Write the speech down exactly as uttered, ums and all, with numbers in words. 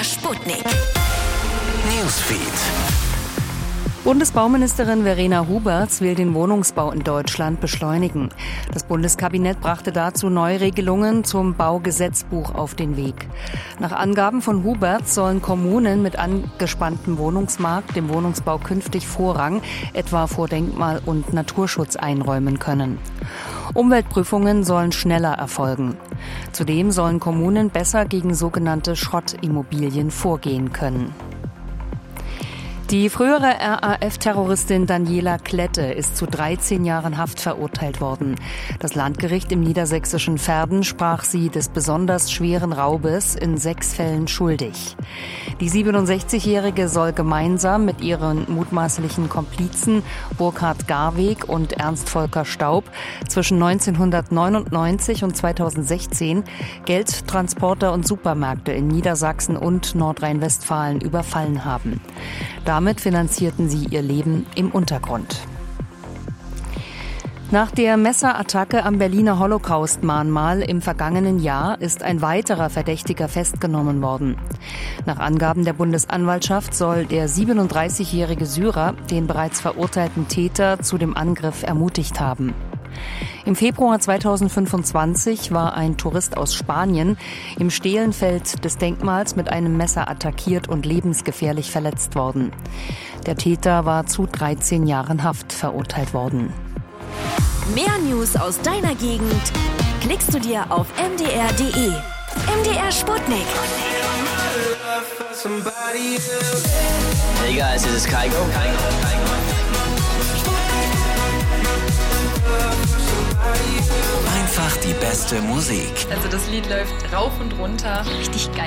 R Sputnik. Newsfeed. Bundesbauministerin Verena Huberts will den Wohnungsbau in Deutschland beschleunigen. Das Bundeskabinett brachte dazu Neuregelungen zum Baugesetzbuch auf den Weg. Nach Angaben von Huberts sollen Kommunen mit angespanntem Wohnungsmarkt dem Wohnungsbau künftig Vorrang, etwa vor Denkmal- und Naturschutz, einräumen können. Umweltprüfungen sollen schneller erfolgen. Zudem sollen Kommunen besser gegen sogenannte Schrottimmobilien vorgehen können. Die frühere R A F-Terroristin Daniela Klette ist zu dreizehn Jahren Haft verurteilt worden. Das Landgericht im niedersächsischen Verden sprach sie des besonders schweren Raubes in sechs Fällen schuldig. Die siebenundsechzigjährige soll gemeinsam mit ihren mutmaßlichen Komplizen Burkhard Garweg und Ernst Volker Staub zwischen neunzehnhundertneunundneunzig und zweitausendsechzehn Geldtransporter und Supermärkte in Niedersachsen und Nordrhein-Westfalen überfallen haben. Damit finanzierten sie ihr Leben im Untergrund. Nach der Messerattacke am Berliner Holocaust-Mahnmal im vergangenen Jahr ist ein weiterer Verdächtiger festgenommen worden. Nach Angaben der Bundesanwaltschaft soll der siebenunddreißigjährige Syrer den bereits verurteilten Täter zu dem Angriff ermutigt haben. Im Februar zweitausendfünfundzwanzig war ein Tourist aus Spanien im Stehlenfeld des Denkmals mit einem Messer attackiert und lebensgefährlich verletzt worden. Der Täter war zu dreizehn Jahren Haft verurteilt worden. Mehr News aus deiner Gegend klickst du dir auf m d r punkt d e. M D R Sputnik. Hey guys, this is Kygo. Einfach die beste Musik. Also das Lied läuft rauf und runter. Richtig geil.